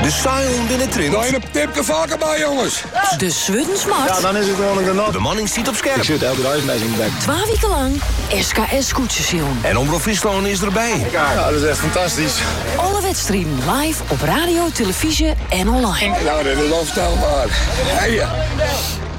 De Sion binnen Trint. Daar je een tipje vaker bij, jongens. De Swuddensmart. Ja, dan is het gewoon een genot. De manning ziet op scherp. Ik zit elke dag met in de bek. 12 weken lang SKS Koetsension. En Omroep Friesland is erbij. Ja, dat is echt fantastisch. Alle wedstrijden live op radio, televisie en online. Nou, dat is onvoorstelbaar. Hey,